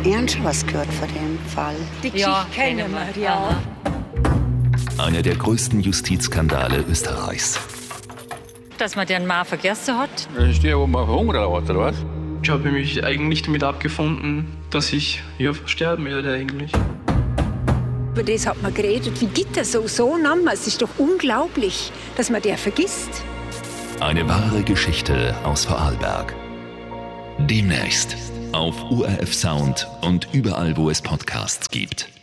Ich habe schon was gehört von dem Fall. Die Geschichte kennen wir, ja. Einer der größten Justizskandale Österreichs. Dass man den Mann vergessen hat. Ich stehe oben auf Hunger oder was? Ich habe mich eigentlich damit abgefunden, dass ich hier sterben werde eigentlich. Über das hat man geredet. Wie geht das so Name? Es ist doch unglaublich, dass man der vergisst. Eine wahre Geschichte aus Vorarlberg. Demnächst auf ORF Sound und überall, wo es Podcasts gibt.